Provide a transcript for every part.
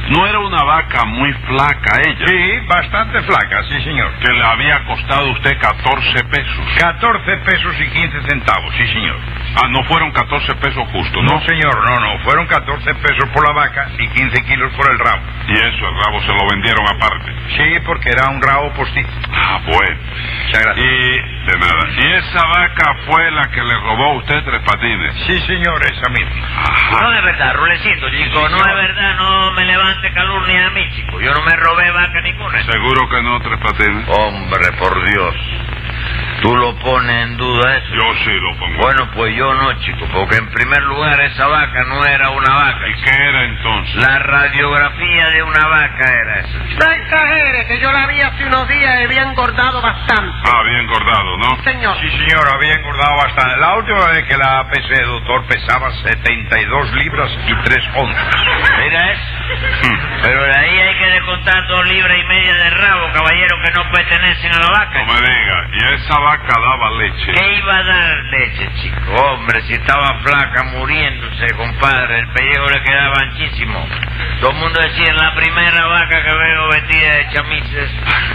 ¿No era una vaca muy flaca ella? Sí, bastante flaca, sí, señor. Que le había costado a usted 14 pesos. 14 pesos y 15 centavos, sí, señor. Ah, no fueron 14 pesos justos, ¿no? No, señor, no. Fueron 14 pesos por la vaca y 15 kilos por el rabo. Y eso, el rabo se lo vendieron aparte. Sí, porque era un rabo postizo. Ah, bueno. Muchas gracias. De nada. ¿Y esa vaca fue la que le robó a usted Tres Patines? Sí, señor, esa misma. Ajá. No es verdad, Rulecito, chico, no es verdad, no me levante calumnia a mí, chico. Yo no me robé vaca ninguna. ¿Seguro que no, Tres Patines? Hombre, por Dios. ¿Tú lo pones en duda eso? Yo sí lo pongo. Bueno, pues yo no, chico, porque en primer lugar esa vaca no era una vaca. ¿Y qué era entonces? La radiografía de una vaca era esa. No exagere, que yo la vi hace unos días y había engordado bastante. Ah, bien engordado, ¿no? Señor. Sí, señor, había engordado bastante. La última vez que la pesé, doctor, pesaba 72 libras y 3 onzas. Mira eso. Pero de ahí hay que descontar 2 libras y media de rabo, caballero, que no pertenecen a la vaca. No me diga. ¿Y esa vaca daba leche? ¿Qué iba a dar leche, chico? Hombre, si estaba flaca, muriéndose, compadre. El pellejo le quedaba anchísimo. Todo el mundo decía, la primera vaca que veo vestida de chamises.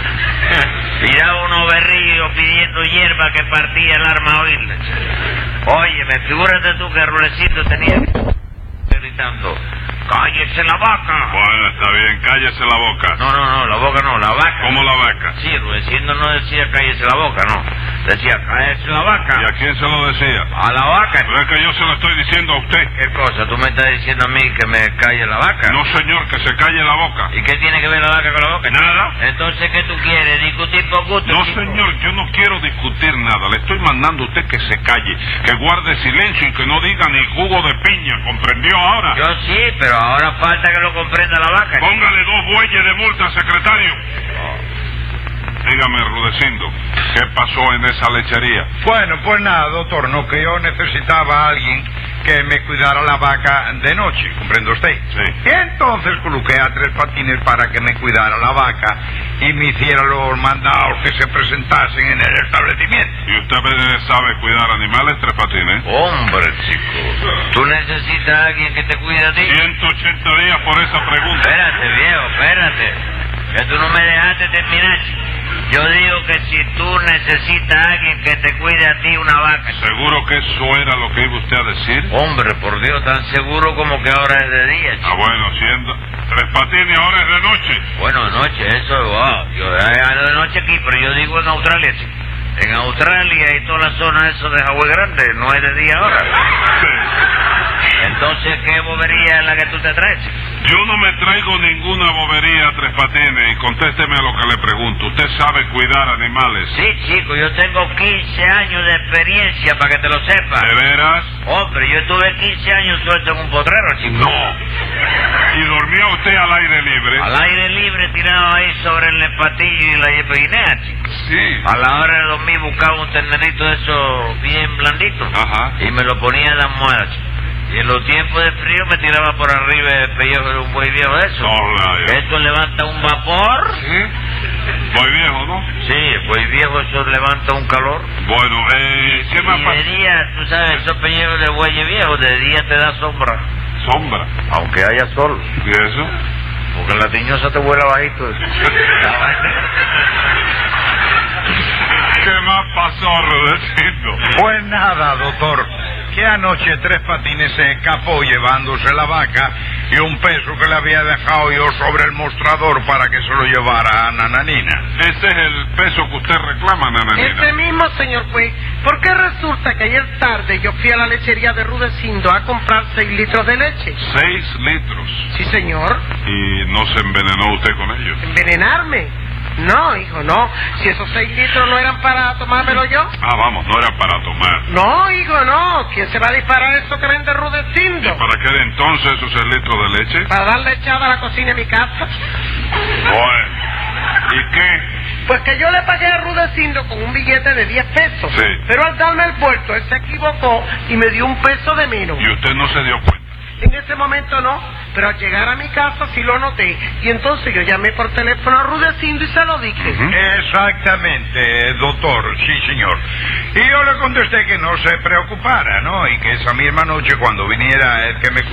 Y daba unos berrillos pidiendo hierba que partía el arma a oírle. Oye, me figúrate tú que Rulecito tenía gritando, ¡cállese la vaca! Bueno, está bien, cállese la boca. No, la boca no, la vaca. ¿Cómo la vaca? Sí, Rudecindo no decía cállese la boca, no. Decía cállese la vaca. ¿Y a quién se lo decía? A la vaca. Pero es que yo se lo estoy diciendo a usted. ¿Qué cosa? ¿Tú me estás diciendo a mí que me calle la vaca? No, señor, que se calle la boca. ¿Y qué tiene que ver la vaca con la boca? Nada. Entonces, ¿qué tú quieres? ¿Discutir por gusto? No, chico? señor, yo no quiero discutir nada. Le estoy mandando a usted que se calle, que guarde silencio y que no diga ni jugo de piña. ¿Comprendió ahora? Yo sí, pero ahora falta que lo comprenda la vaca. Póngale 2 bueyes de multa, secretario. Dígame, Rudecindo, ¿qué pasó en esa lechería? Bueno, pues nada, doctor, no, que yo necesitaba a alguien que me cuidara la vaca de noche, ¿comprende usted? Sí. Y entonces coloqué a Tres Patines para que me cuidara la vaca y me hiciera los mandados que se presentasen en el establecimiento. ¿Y usted sabe cuidar animales, Tres Patines? Hombre, chico, ¿tú necesitas a alguien que te cuide a ti? 180 días por esa pregunta. Espérate, viejo, espérate. Que tú no me dejaste terminar, chico. Yo digo que si tú necesitas a alguien que te cuide a ti una vaca. ¿Seguro que eso era lo que iba usted a decir? Hombre, por Dios, tan seguro como que ahora es de día, chico. Ah, bueno, siendo Tres Patines ahora es de noche. Bueno, noche, eso, yo de noche aquí, pero yo digo en Australia, chico. En Australia y toda la zona eso de Hawái Grande, no es de día ahora. Entonces, ¿qué bobería es la que tú te traes, chico? Yo no me traigo ninguna bobería, Tres Patines, y contésteme a lo que le pregunto. ¿Usted sabe cuidar animales? Sí, chico, yo tengo 15 años de experiencia, para que te lo sepas. ¿De veras? Hombre, yo estuve 15 años suelto en un potrero, chico. No. ¿Y dormía usted al aire libre? Al aire libre, tirado ahí sobre el patillo y la guinea, chico. Sí. A la hora de dormir buscaba un ternerito de esos bien blandito. Ajá. Y me lo ponía en la almohada, chico. Y en los tiempos de frío me tiraba por arriba el pellejo de un buey viejo de eso. Esto levanta un vapor. ¿Sí? Buey viejo, ¿no? Sí, el buey viejo eso levanta un calor. Bueno, ¿qué más Y pasa? de día, tú sabes, esos pellejos de buey viejo, de día te da sombra. Sombra. Aunque haya sol. ¿Y eso? Porque la tiñosa te vuela bajito. ¿Qué más pasó, Rudecindo? Pues nada, doctor, que anoche Tres Patines se escapó llevándose la vaca y un peso que le había dejado yo sobre el mostrador para que se lo llevara a Nananina. Ese es el peso que usted reclama, Nananina. Ese mismo, señor juez. Porque resulta que ayer tarde yo fui a la lechería de Rudecindo a comprar 6 litros de leche. 6 litros. Sí, señor. ¿Y no se envenenó usted con ellos? ¿Envenenarme? No, hijo, no. Si esos 6 litros no eran para tomármelo yo. Ah, vamos, no era para tomar. No, hijo, no. ¿Quién se va a disparar eso que vende Rudecindo? ¿Y para qué de entonces esos 6 litros de leche? Para darle echada a la cocina de mi casa. Bueno, ¿y qué? Pues que yo le pagué a Rudecindo con un billete de 10 pesos. Sí. Pero al darme el vuelto, él se equivocó y me dio un peso de menos. ¿Y usted no se dio cuenta? En ese momento no, pero al llegar a mi casa sí lo noté. Y entonces yo llamé por teléfono a Rudecindo y se lo dije. Exactamente, doctor, sí, señor. Y yo le contesté que no se preocupara, ¿no? Y que esa misma noche, cuando viniera el que me